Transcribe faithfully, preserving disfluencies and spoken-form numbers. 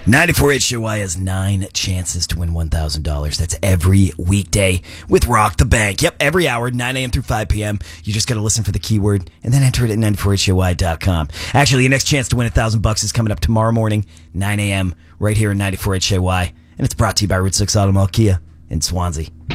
ninety-four H J Y has nine chances to win one thousand dollars. That's every weekday with Rock the Bank. Yep, every hour, nine a.m. through five p.m. You just got to listen for the keyword and then enter it at ninety-four H J Y dot com. Actually, your next chance to win one thousand bucks is coming up tomorrow morning, nine a.m., right here in ninety-four H J Y. And it's brought to you by Route six Automall Kia in Swansea.